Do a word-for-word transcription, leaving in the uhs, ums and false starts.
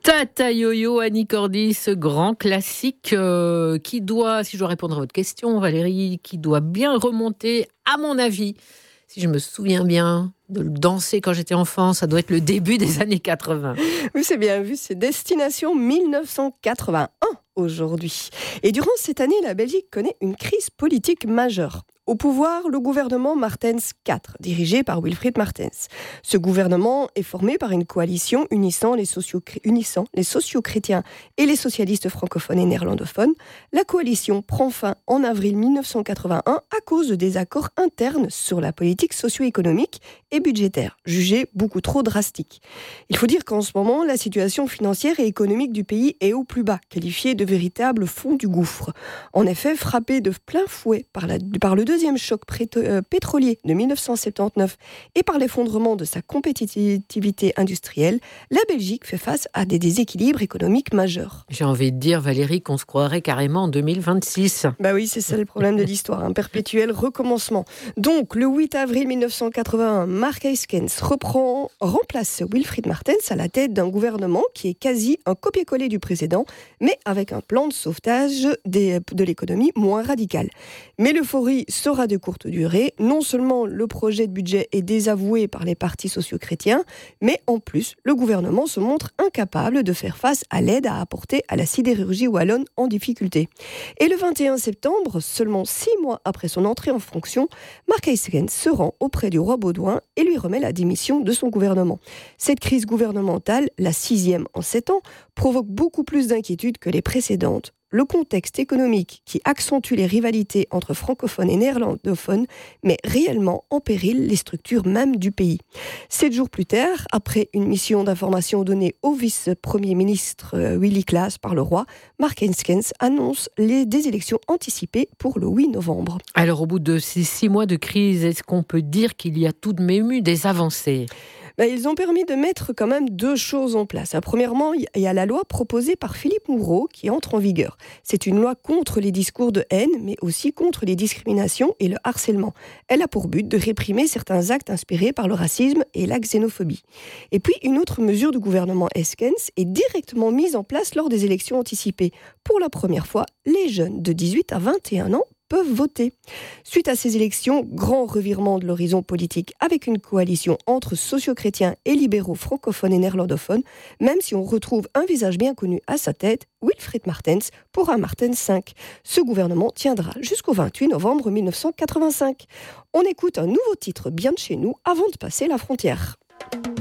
Tata Yo-Yo, Annie Cordy, ce grand classique euh, qui doit, si je dois répondre à votre question, Valérie, qui doit bien remonter, à mon avis, si je me souviens bien, de le danser quand j'étais enfant, ça doit être le début des années quatre-vingts. Oui, c'est bien vu, c'est Destination mille neuf cent quatre-vingt-un aujourd'hui. Et durant cette année, la Belgique connaît une crise politique majeure. Au pouvoir, le gouvernement Martens quatre, dirigé par Wilfried Martens. Ce gouvernement est formé par une coalition unissant les, socio- unissant les socio-chrétiens et les socialistes francophones et néerlandophones. La coalition prend fin en avril mille neuf cent quatre-vingt-un à cause de désaccords internes sur la politique socio-économique et budgétaire, jugée beaucoup trop drastique. Il faut dire qu'en ce moment, la situation financière et économique du pays est au plus bas, qualifiée de véritable fond du gouffre. En effet, frappé de plein fouet par, la, par le deuxième choc préto- euh, pétrolier de mille neuf cent soixante-dix-neuf et par l'effondrement de sa compétitivité industrielle, la Belgique fait face à des déséquilibres économiques majeurs. J'ai envie de dire, Valérie, qu'on se croirait carrément en deux mille vingt-six. Bah oui, c'est ça le problème de l'histoire, un perpétuel recommencement. Donc, le huit avril mille neuf cent quatre-vingt-un, Mark Eyskens reprend, remplace Wilfried Martens à la tête d'un gouvernement qui est quasi un copier-coller du précédent, mais avec un plan de sauvetage des, de l'économie moins radical. Mais l'euphorie sera de courte durée. Non seulement le projet de budget est désavoué par les partis socio-chrétiens, mais en plus, le gouvernement se montre incapable de faire face à l'aide à apporter à la sidérurgie wallonne en difficulté. Et le vingt et un septembre, seulement six mois après son entrée en fonction, Mark Eyskens se rend auprès du roi Baudouin et lui remet la démission de son gouvernement. Cette crise gouvernementale, la sixième en sept ans, provoque beaucoup plus d'inquiétudes que les précédentes. Le contexte économique qui accentue les rivalités entre francophones et néerlandophones met réellement en péril les structures mêmes du pays. Sept jours plus tard, après une mission d'information donnée au vice-premier ministre euh, Willy Claes par le roi, Mark Eyskens annonce les, des élections anticipées pour le huit novembre. Alors, au bout de ces six mois de crise, est-ce qu'on peut dire qu'il y a tout de même eu des avancées ? Ben, ils ont permis de mettre quand même deux choses en place. Premièrement, il y a la loi proposée par Philippe Moureau qui entre en vigueur. C'est une loi contre les discours de haine, mais aussi contre les discriminations et le harcèlement. Elle a pour but de réprimer certains actes inspirés par le racisme et la xénophobie. Et puis, une autre mesure du gouvernement Eyskens est directement mise en place lors des élections anticipées. Pour la première fois, les jeunes de dix-huit à vingt et un ans peuvent voter. Suite à ces élections, grand revirement de l'horizon politique avec une coalition entre socio-chrétiens et libéraux francophones et néerlandophones, même si on retrouve un visage bien connu à sa tête, Wilfried Martens pour un Martens cinq. Ce gouvernement tiendra jusqu'au vingt-huit novembre mille neuf cent quatre-vingt-cinq. On écoute un nouveau titre bien de chez nous avant de passer la frontière.